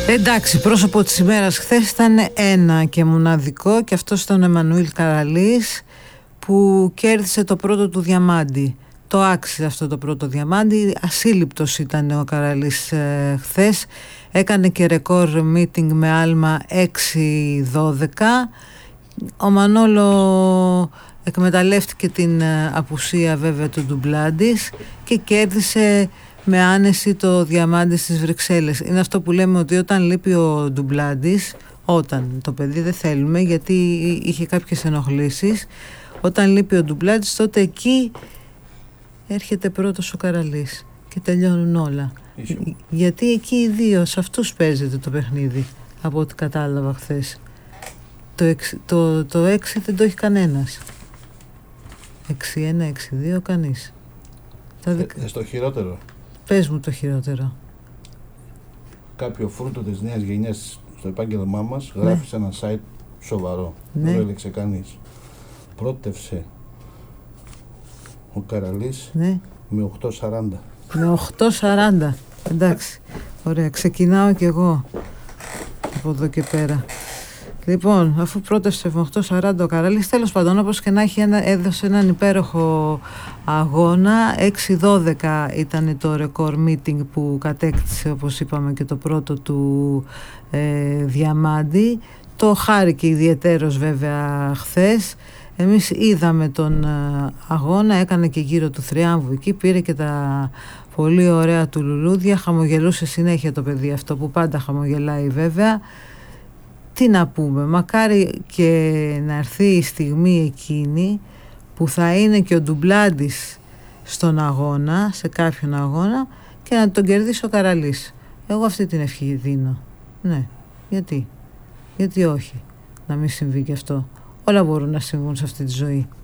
Εντάξει, πρόσωπο της ημέρας χθες ήταν ένα και μοναδικό, και αυτό ήταν ο Εμμανουήλ Καραλής, που κέρδισε το πρώτο του διαμάντι. Το άξιζε αυτό το πρώτο διαμάντι. Ασύλληπτος ήταν ο Καραλής χθες. Έκανε και ρεκόρ meeting με άλμα 6-12. Ο Μανόλο εκμεταλλεύτηκε την απουσία βέβαια του ντουμπλάντης και κέρδισε με άνεση το διαμάντι στις Βρυξέλλες. Είναι αυτό που λέμε, ότι όταν λείπει ο ντουμπλάντης, όταν το παιδί δεν θέλουμε γιατί είχε κάποιες ενοχλήσεις, όταν λείπει ο ντουμπλάντης, τότε εκεί έρχεται πρώτος ο Καραλής και τελειώνουν όλα. Γιατί εκεί οι δύο, σε αυτούς παίζεται το παιχνίδι, από ό,τι κατάλαβα χθες. Το 6 δεν το έχει κανένας. 6-1, 6-2 κανείς. Στο χειρότερο. Πες μου το χειρότερο. Κάποιο φρούτο της νέας γενιάς στο επάγγελμά μας γράφει σε ένα site σοβαρό. Δεν το έλεξε κανείς. Πρότευσε ο Καραλής με 8.40. Με 8.40. Εντάξει. Ωραία. Ξεκινάω κι εγώ από εδώ και πέρα. Λοιπόν, αφού πρότευσε με 8.40 ο Καραλής, τέλος πάντων, όπως και να έχει, έδωσε έναν υπέροχο αγώνα. 6-12 ήταν το ρεκόρ meeting που κατέκτησε, όπως είπαμε, και το πρώτο του διαμάντι. Το χάρηκε ιδιαιτέρως βέβαια χθες. Εμείς είδαμε τον αγώνα, έκανε και γύρω του θριάμβου εκεί, πήρε και τα πολύ ωραία του λουλούδια, χαμογελούσε συνέχεια το παιδί αυτό, που πάντα χαμογελάει βέβαια. Τι να πούμε, μακάρι και να έρθει η στιγμή εκείνη που θα είναι και ο ντουμπλάντης στον αγώνα, σε κάποιον αγώνα, και να τον κερδίσει ο Καραλής. Εγώ αυτή την ευχή δίνω. Ναι, γιατί όχι να μην συμβεί και αυτό. Όλα μπορούν να συμβούν σε αυτή τη ζωή.